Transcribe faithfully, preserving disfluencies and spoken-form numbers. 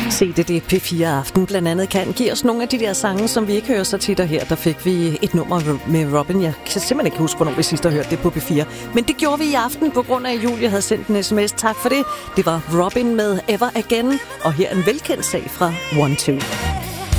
Se det, det P fire Aften blandt andet kan give os nogle af de der sange, som vi ikke hører så tit, og her der fik vi et nummer med Robin. Jeg kan simpelthen ikke huske, hvornår vi sidst har hørt det på P fire. Men det gjorde vi i aften, på grund af, at Julie havde sendt en sms. Tak for det. Det var Robin med Ever Again, og her en velkendt sag fra one two.